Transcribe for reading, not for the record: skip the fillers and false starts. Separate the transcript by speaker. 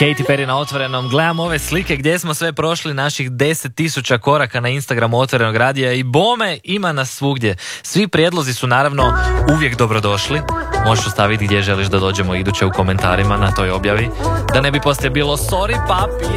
Speaker 1: Katy Perry na Otvorenom. Gledam ove slike gdje smo sve prošli, naših 10.000 koraka na Instagramu Otvorenog radija i bome ima nas svugdje. Svi prijedlozi su naravno uvijek dobrodošli. Možeš ostaviti gdje želiš da dođemo iduće u komentarima na toj objavi. Da ne bi poslije bilo sorry papi.